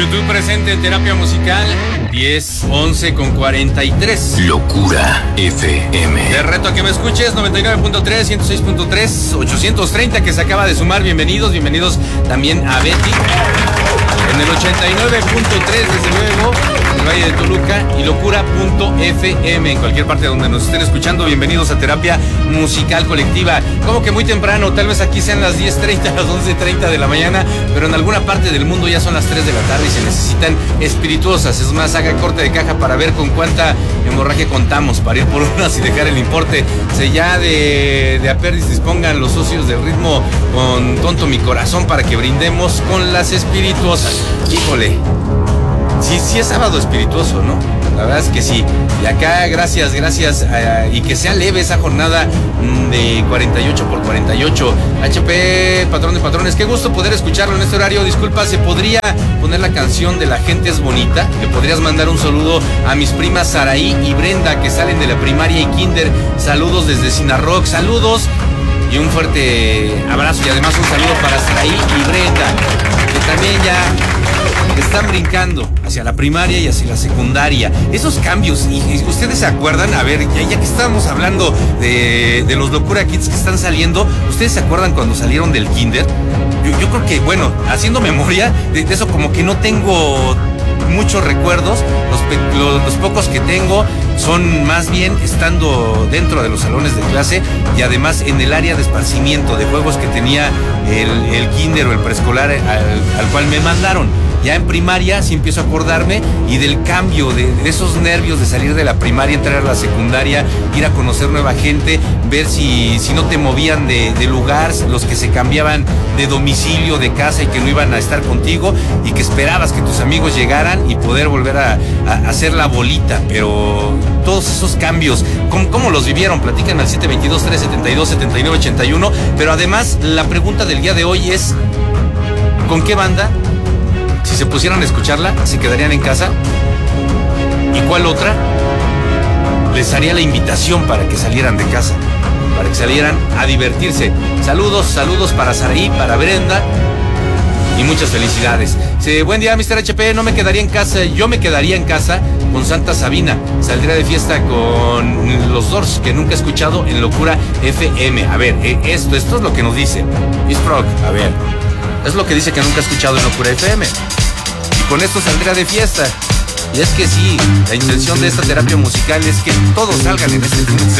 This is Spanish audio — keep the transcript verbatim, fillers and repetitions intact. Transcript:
YouTube presente en Terapia Musical diez once con cuarenta y tres. Locura F M. Te reto a que me escuches noventa y nueve punto tres, ciento seis punto tres, ochocientos treinta que se acaba de sumar. Bienvenidos, bienvenidos también a Betty en el ochenta y nueve punto tres, desde luego, en el Valle de Toluca, y locura punto F M en cualquier parte donde nos estén escuchando. Bienvenidos a Terapia Musical Colectiva. Como que muy temprano, tal vez aquí sean las diez treinta, las once treinta de la mañana, pero en alguna parte del mundo ya son las tres de la tarde y se necesitan espirituosas. Es más, haga corte de caja para ver con cuánta hemorragia contamos, para ir por unas y dejar el importe. Se ya de, de aperdiz dispongan los socios del ritmo con Tonto Mi Corazón para que brindemos con las espirituosas. Híjole, sí, sí es sábado espirituoso, ¿no? La verdad es que sí. Y acá, gracias, gracias, uh, y que sea leve esa jornada mm, de cuarenta y ocho por cuarenta y ocho. H P, patrón de patrones, qué gusto poder escucharlo en este horario. Disculpa, ¿se podría poner la canción de La Gente es Bonita? ¿Le podrías mandar un saludo a mis primas Saraí y Brenda, que salen de la primaria y kinder? Saludos desde Sinarrock, saludos y un fuerte abrazo, y además un saludo para Saraí y Brenda, que también ya están brincando hacia la primaria y hacia la secundaria. Esos cambios, y, y ustedes se acuerdan, a ver, ya, ya que estábamos hablando de, de los Locura Kids que están saliendo, ¿ustedes se acuerdan cuando salieron del kinder? Yo, yo creo que, bueno, haciendo memoria de, de eso, como que no tengo muchos recuerdos. Los, los, los pocos que tengo son más bien estando dentro de los salones de clase y además en el área de esparcimiento de juegos que tenía el, el kinder o el preescolar al, al cual me mandaron. Ya en primaria sí empiezo a acordarme y del cambio, de, de esos nervios de salir de la primaria, entrar a la secundaria, ir a conocer nueva gente, ver si, si no te movían de, de lugar, los que se cambiaban de domicilio, de casa y que no iban a estar contigo y que esperabas que tus amigos llegaran y poder volver a, a hacer la bolita. Pero todos esos cambios, ¿cómo, cómo los vivieron? Platícanme al siete dos dos, tres siete dos, siete nueve ocho uno. Pero además la pregunta del día de hoy es, ¿con qué banda, si se pusieran a escucharla, se quedarían en casa? ¿Y cuál otra les haría la invitación para que salieran de casa, para que salieran a divertirse? Saludos, saludos para Saraí, para Brenda y muchas felicidades. Sí, buen día, mister H P. No me quedaría en casa, yo me quedaría en casa con Santa Sabina. Saldría de fiesta con los Doors, que nunca he escuchado en Locura F M. A ver, esto, esto es lo que nos dice Miss Frog. A ver, es lo que dice que nunca ha escuchado en Locura F M. Y con esto saldría de fiesta. Y es que sí, la intención de esta terapia musical es que todos salgan en este fin de